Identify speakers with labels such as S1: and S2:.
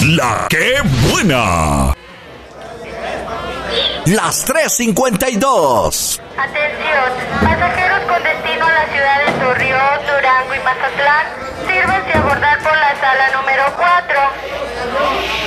S1: La que buena. Las 3:52.
S2: Atención, pasajeros con destino a la ciudad de Torreón, Durango y Mazatlán, sírvanse a abordar por la sala número 4.